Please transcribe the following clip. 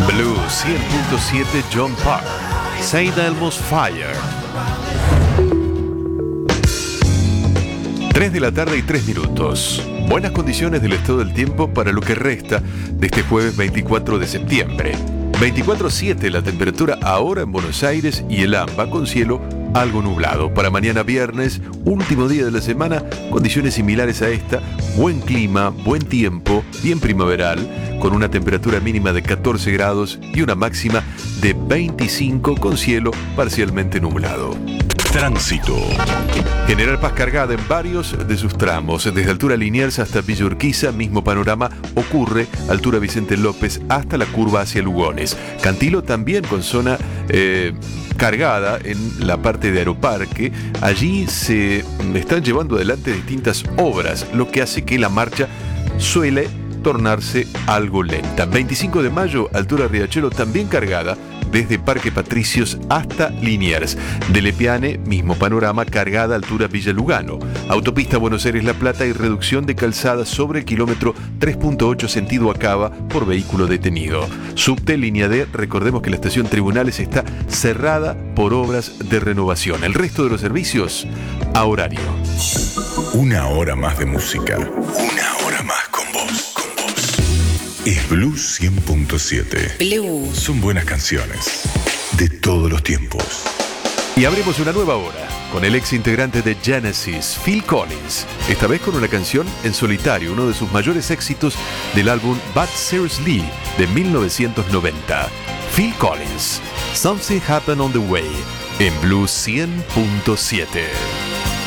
Blue 100.7 John Park, St. Elmo's Fire. 3 de la tarde y 3 minutos. Buenas condiciones del estado del tiempo para lo que resta de este jueves 24 de septiembre. 24,7 la temperatura ahora en Buenos Aires y el AMBA con cielo algo nublado. Para mañana viernes, último día de la semana, condiciones similares a esta. Buen clima, buen tiempo, bien primaveral, con una temperatura mínima de 14 grados y una máxima de 25 con cielo parcialmente nublado. Tránsito. General Paz cargada en varios de sus tramos, desde altura Liniers hasta Villa Urquiza, mismo panorama ocurre, altura Vicente López hasta la curva hacia Lugones. Cantilo también con zona cargada en la parte de Aeroparque. Allí se están llevando adelante distintas obras, lo que hace que la marcha suele tornarse algo lenta. 25 de mayo, altura Riachuelo también cargada, desde Parque Patricios hasta Liniers. De Lepiane, mismo panorama, cargada altura Villa Lugano. Autopista Buenos Aires-La Plata y reducción de calzada sobre el kilómetro 3.8 sentido Acaba por vehículo detenido. Subte, línea D, recordemos que la estación Tribunales está cerrada por obras de renovación. El resto de los servicios a horario. Una hora más de música. Una hora más con vos. Es Blue 100.7. Blue. Son buenas canciones de todos los tiempos. Y abrimos una nueva hora con el ex integrante de Genesis, Phil Collins. Esta vez con una canción en solitario, uno de sus mayores éxitos del álbum But Seriously de 1990. Phil Collins, Something Happened on the Way, en Blue 100.7.